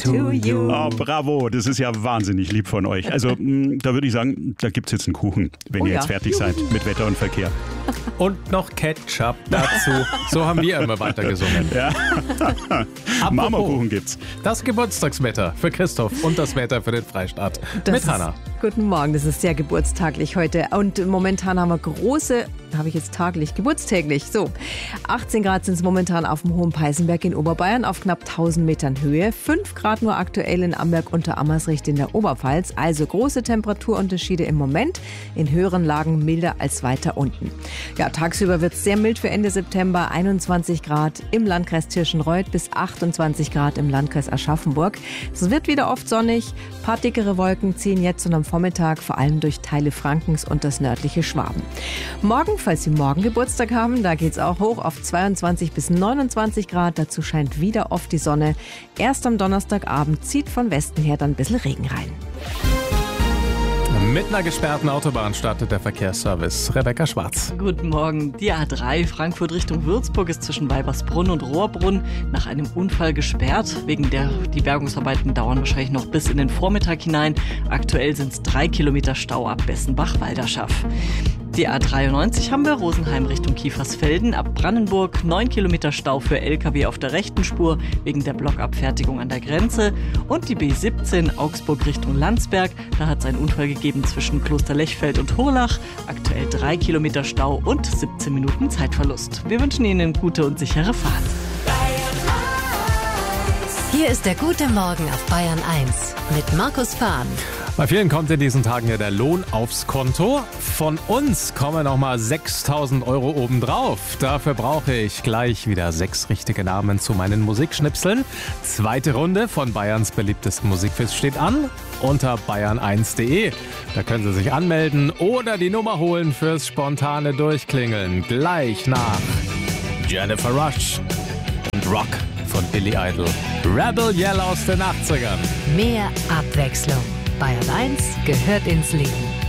to you. Oh, bravo, das ist ja wahnsinnig lieb von euch. Also da würde ich sagen, da gibt es jetzt einen Kuchen, wenn ihr jetzt fertig seid mit Wetter und Verkehr. Und noch Ketchup dazu. So haben wir immer weitergesungen. Ja. Marmorkuchen gibt's. Das Geburtstagswetter für Christoph und das Wetter für den Freistaat mit Hanna. Guten Morgen, das ist sehr geburtstaglich heute. Und momentan haben wir geburtstäglich. So, 18 Grad sind es momentan auf dem Hohen Peißenberg in Oberbayern auf knapp 1000 Metern Höhe. 5 Grad nur aktuell in Amberg unter Ammersricht in der Oberpfalz. Also große Temperaturunterschiede im Moment. In höheren Lagen milder als weiter unten. Ja, tagsüber wird es sehr mild für Ende September. 21 Grad im Landkreis Tirschenreuth bis 28 Grad im Landkreis Aschaffenburg. Es wird wieder oft sonnig. Ein paar dickere Wolken ziehen jetzt und am Vormittag vor allem durch Teile Frankens und das nördliche Schwaben. Morgen, falls Sie morgen Geburtstag haben, da geht es auch hoch auf 22 bis 29 Grad. Dazu scheint wieder oft die Sonne. Erst am Donnerstagabend zieht von Westen her dann ein bisschen Regen rein. Mit einer gesperrten Autobahn startet der Verkehrsservice. Rebecca Schwarz. Guten Morgen. Die A3 Frankfurt Richtung Würzburg ist zwischen Weibersbrunn und Rohrbrunn nach einem Unfall gesperrt. Die Bergungsarbeiten dauern wahrscheinlich noch bis in den Vormittag hinein. Aktuell sind es 3 Kilometer Stau ab Bessenbach-Walderschaff. Die A93 haben wir Rosenheim Richtung Kiefersfelden. Ab Brandenburg 9 Kilometer Stau für LKW auf der rechten Spur wegen der Blockabfertigung an der Grenze. Und die B17 Augsburg Richtung Landsberg. Da hat es einen Unfall gegeben zwischen Klosterlechfeld und Hurlach. Aktuell 3 Kilometer Stau und 17 Minuten Zeitverlust. Wir wünschen Ihnen gute und sichere Fahrt. Hier ist der gute Morgen auf Bayern 1 mit Markus Fahn. Bei vielen kommt in diesen Tagen ja der Lohn aufs Konto. Von uns kommen nochmal 6.000 € obendrauf. Dafür brauche ich gleich wieder 6 richtige Namen zu meinen Musikschnipseln. Zweite Runde von Bayerns beliebtesten Musikquiz steht an unter bayern1.de. Da können Sie sich anmelden oder die Nummer holen fürs spontane Durchklingeln. Gleich nach Jennifer Rush und Rock von Billy Idol. Rebel Yell aus den 80ern. Mehr Abwechslung. Bayern 1 gehört ins Leben.